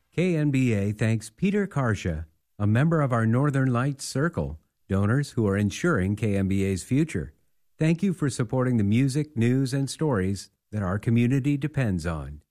KNBA thanks Peter Karsha, a member of our Northern Lights Circle, donors who are ensuring KNBA's future. Thank you for supporting the music, news, and stories that our community depends on.